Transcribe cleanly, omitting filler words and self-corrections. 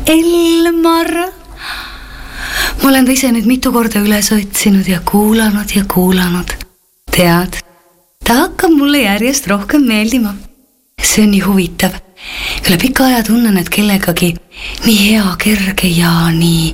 Elmar. Ma olen ta ise nüüd mitu korda üles otsinud ja kuulanud. Tead, ta hakkab mulle järjest rohkem meeldima. See on nii huvitav. Üle pika aja tunnen, et kellegagi nii hea, kerge ja nii